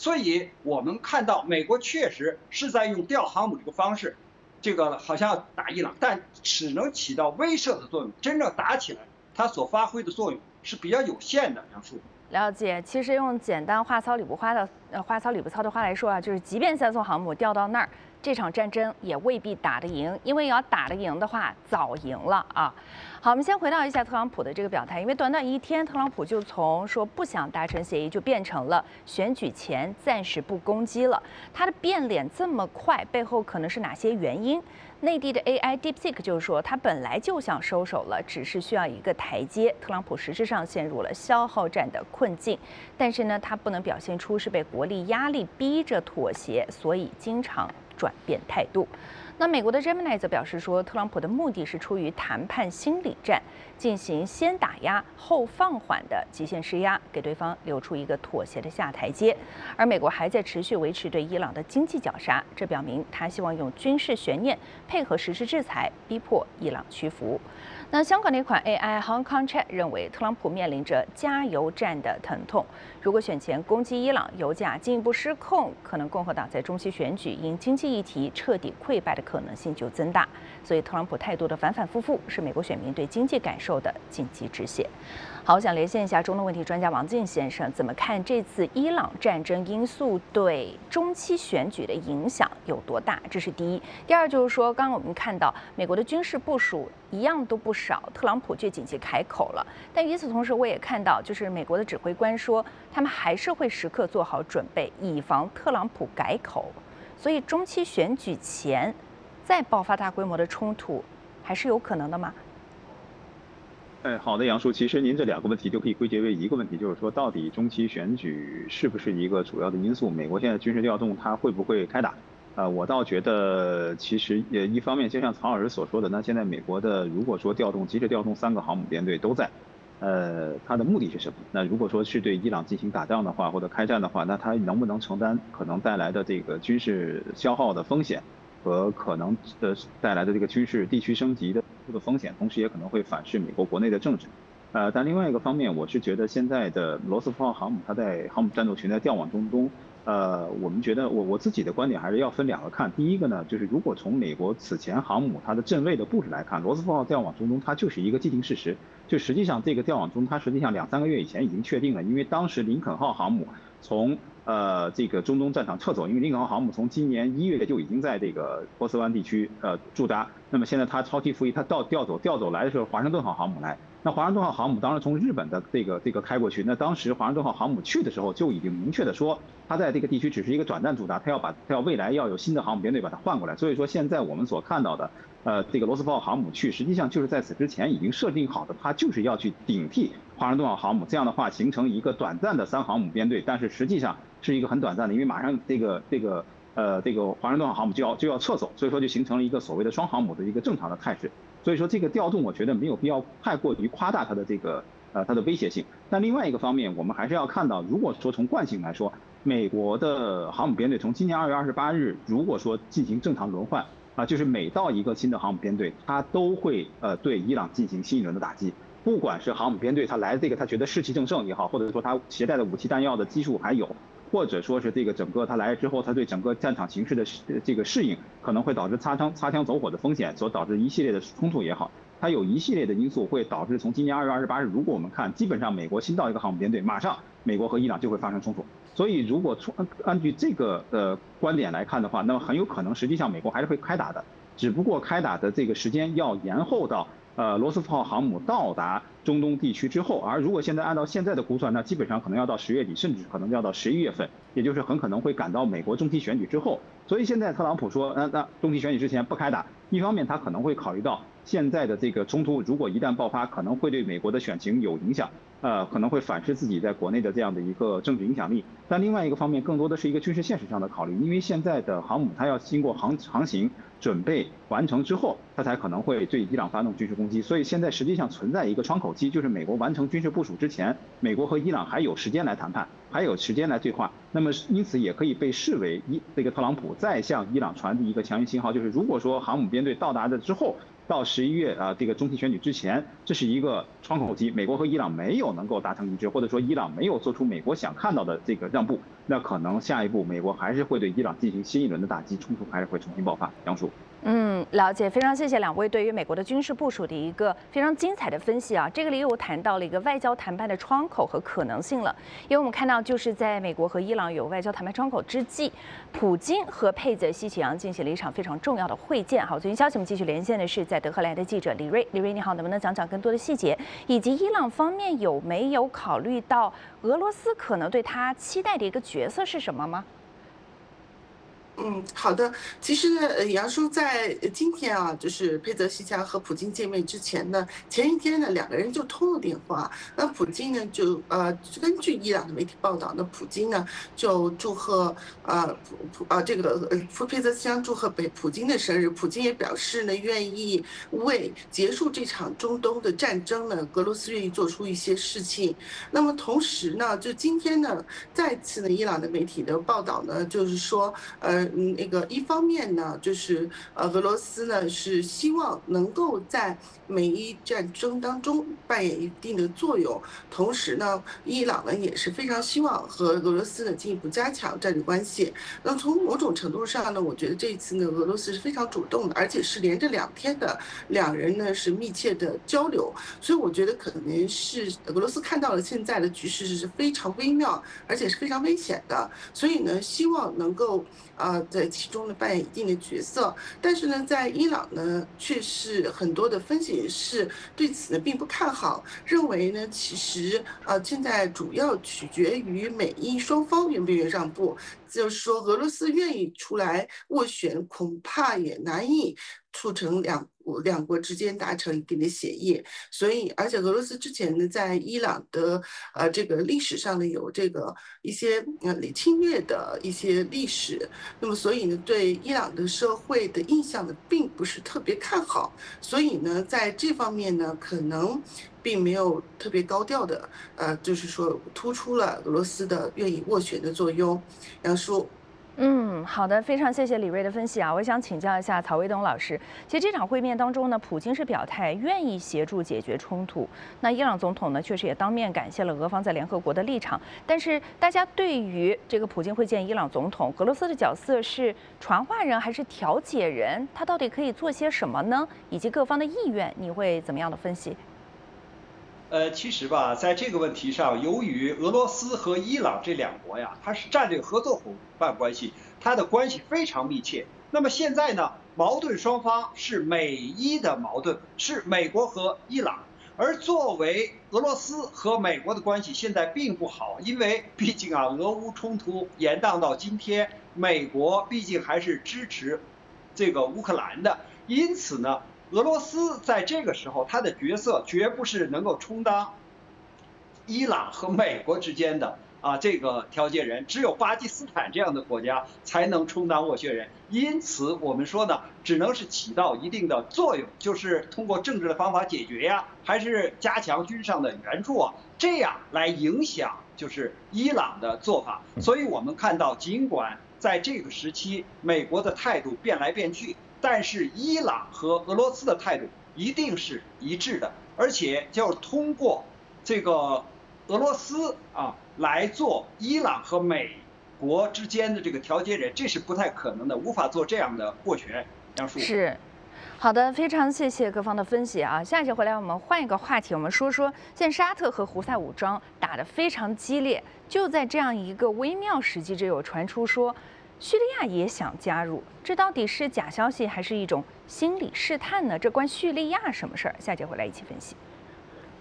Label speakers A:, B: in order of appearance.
A: 所以我们看到美国确实是在用调航母这个方式，这个好像要打伊朗，但只能起到威慑的作用，真正打起来，它所发挥的作用是比较有限的。杨树。
B: 了解，其实用简单话糙理不糙的话来说啊，就是即便3艘航母调到那儿，这场战争也未必打得赢，因为要打得赢的话，早赢了啊。好，我们先回到一下特朗普的这个表态，因为短短1天，特朗普就从说不想达成协议，就变成了选举前暂时不攻击了。他的变脸这么快，背后可能是哪些原因？内地的 AI DeepSeek 就是说，他本来就想收手了，只是需要一个台阶。特朗普实质上陷入了消耗战的困境，但是呢，他不能表现出是被国力压力逼着妥协，所以经常转变态度。那美国的 Gemini 则表示说，特朗普的目的是出于谈判心理战，进行先打压后放缓的极限施压，给对方留出一个妥协的下台阶。而美国还在持续维持对伊朗的经济绞杀，这表明他希望用军事悬念配合实施制裁，逼迫伊朗屈服。那香港的一款 AI Hong Kong Chat 认为，特朗普面临着加油站的疼痛。如果选前攻击伊朗，油价进一步失控，可能共和党在中期选举因经济议题彻底溃败的可能性就增大。所以，特朗普态度的反反复复，是美国选民对经济感受的紧急止血。好，我想连线一下中东问题专家王进先生，怎么看这次伊朗战争因素对中期选举的影响有多大？这是第一。第二就是说，刚刚我们看到美国的军事部署一样都不少，特朗普却紧急开口了。但与此同时，我也看到，就是美国的指挥官说，他们还是会时刻做好准备，以防特朗普改口。所以，中期选举前再爆发大规模的冲突，还是有可能的吗？
C: 好的，杨叔，其实您这2个问题就可以归结为一个问题，就是说到底中期选举是不是一个主要的因素？美国现在军事调动它会不会开打？我倒觉得其实一方面就像曹老师所说的，那现在美国的如果说即使调动3个航母编队都在，它的目的是什么？那如果说是对伊朗进行打仗的话，或者开战的话，那它能不能承担可能带来的这个军事消耗的风险？和可能带来的这个军事地区升级的风险，同时也可能会反噬美国国内的政治。但另外一个方面，我是觉得现在的罗斯福号航母它在航母战斗群在调往中东，我们觉得我自己的观点还是要分2个看。第一个呢，就是如果从美国此前航母它的阵位的布置来看，罗斯福号调往中东它就是一个既定事实。就实际上这个调往中，它实际上2、3个月以前已经确定了，因为当时林肯号航母从这个中东战场撤走，因为林肯号航母从今年1月就已经在这个波斯湾地区驻扎。那么现在它超期服役，它调走来的时候，华盛顿号航母来。那华盛顿号航母当时从日本的这个开过去，那当时华盛顿号航母去的时候就已经明确的说，它在这个地区只是一个短暂驻扎，它要未来要有新的航母编队把它换过来。所以说现在我们所看到的这个罗斯福号航母去，实际上就是在此之前已经设定好的，它就是要去顶替华盛顿号航母，这样的话形成一个短暂的3航母编队，但是实际上是一个很短暂的，因为马上这个华盛顿号航母就要撤走，所以说就形成了一个所谓的双航母的一个正常的态势。所以说这个调动，我觉得没有必要太过于夸大它的这个它的威胁性。但另外一个方面，我们还是要看到，如果说从惯性来说，美国的航母编队从今年2月28日，如果说进行正常轮换就是每到一个新的航母编队，它都会对伊朗进行新一轮的打击。不管是航母编队它来这个他觉得士气正盛也好，或者说他携带的武器弹药的基数还有，或者说是这个整个他来之后，他对整个战场形势的这个适应，可能会导致擦枪走火的风险，所导致一系列的冲突也好，它有一系列的因素会导致从今年2月28日，如果我们看，基本上美国新到一个航母编队，马上美国和伊朗就会发生冲突。所以如果按据这个观点来看的话，那么很有可能实际上美国还是会开打的，只不过开打的这个时间要延后到罗斯福号航母到达中东地区之后，而如果现在按照现在的估算，那基本上可能要到10月底，甚至可能要到11月份，也就是很可能会赶到美国中期选举之后。所以现在特朗普说，那中期选举之前不开打，一方面他可能会考虑到现在的这个冲突，如果一旦爆发，可能会对美国的选情有影响，可能会反噬自己在国内的这样的一个政治影响力。但另外一个方面，更多的是一个军事现实上的考虑，因为现在的航母它要经过航行准备完成之后，它才可能会对伊朗发动军事攻击。所以现在实际上存在一个窗口期，就是美国完成军事部署之前，美国和伊朗还有时间来谈判，还有时间来对话。那么因此也可以被视为这个特朗普再向伊朗传递一个强硬信号，就是如果说航母编队到达的之后， 到11月这个中期选举之前，这是一个窗口期，美国和伊朗没有能够达成一致，或者说伊朗没有做出美国想看到的这个让步，那可能下一步美国还是会对伊朗进行新一轮的打击，冲突还是会重新爆发。杨叔。
B: 了解，非常谢谢两位对于美国的军事部署的一个非常精彩的分析啊。这个里又谈到了一个外交谈判的窗口和可能性了，因为我们看到就是在美国和伊朗有外交谈判窗口之际，普京和佩泽西奇扬进行了一场非常重要的会见。好，最新消息我们继续连线的是在德黑兰的记者李瑞，李瑞你好，能不能讲讲更多的细节，以及伊朗方面有没有考虑到俄罗斯可能对他期待的一个角色是什么吗？
D: 好的。其实呢，杨叔在今天啊，就是佩泽西奇扬和普京见面之前呢，前一天呢，两个人就通了电话。那普京呢，就根据伊朗的媒体报道，那普京呢就祝贺佩泽西奇扬祝贺普京的生日。普京也表示呢，愿意为结束这场中东的战争呢，俄罗斯愿意做出一些事情。那么同时呢，就今天呢，再次呢，伊朗的媒体的报道呢，就是说那个一方面呢，就是俄罗斯呢是希望能够在美伊战争当中扮演一定的作用，同时呢，伊朗呢也是非常希望和俄罗斯呢进一步加强战略关系。那从某种程度上呢，我觉得这一次呢，俄罗斯是非常主动的，而且是连着2天的两人呢是密切的交流，所以我觉得可能是俄罗斯看到了现在的局势是非常微妙，而且是非常危险的，所以呢，希望能够在其中呢扮演一定的角色。但是呢，在伊朗呢，却是很多的分析人士对此呢并不看好，认为呢，其实现在主要取决于美伊双方愿不愿意让步，就是说俄罗斯愿意出来斡旋，恐怕也难以促成两国之间达成一定的协议。所以，而且俄罗斯之前呢，在伊朗的这个历史上呢，有这个一些侵略的一些历史，那么所以呢，对伊朗的社会的印象呢，并不是特别看好。所以呢，在这方面呢，可能并没有特别高调的，就是说突出了俄罗斯的愿意斡旋的作用。杨叔。
B: 好的，非常谢谢李瑞的分析啊。我想请教一下曹卫东老师，其实这场会面当中呢，普京是表态愿意协助解决冲突，那伊朗总统呢，确实也当面感谢了俄方在联合国的立场。但是大家对于这个普京会见伊朗总统，俄罗斯的角色是传话人还是调解人？他到底可以做些什么呢？以及各方的意愿，你会怎么样的分析？
A: 其实吧，在这个问题上，由于俄罗斯和伊朗这两国呀，它是战略合作伙伴关系，它的关系非常密切。那么现在呢，矛盾双方是美伊的矛盾，是美国和伊朗。而作为俄罗斯和美国的关系现在并不好，因为毕竟俄乌冲突延宕到今天，美国毕竟还是支持这个乌克兰的，因此呢，俄罗斯在这个时候，他的角色绝不是能够充当伊朗和美国之间的这个调解人，只有巴基斯坦这样的国家才能充当斡旋人。因此，我们说呢，只能是起到一定的作用，就是通过政治的方法解决呀，还是加强军事上的援助这样来影响就是伊朗的做法。所以我们看到，尽管在这个时期，美国的态度变来变去，但是伊朗和俄罗斯的态度一定是一致的，而且就是通过这个俄罗斯来做伊朗和美国之间的这个调解人，这是不太可能的，无法做这样的斡旋。杨叔
B: 是。好的，非常谢谢各方的分析啊。下一节回来，我们换一个话题，我们说说现在沙特和胡塞武装打得非常激烈，就在这样一个微妙时机之有传出说，叙利亚也想加入，这到底是假消息还是一种心理试探呢？这关叙利亚什么事儿？下节回来一起分析。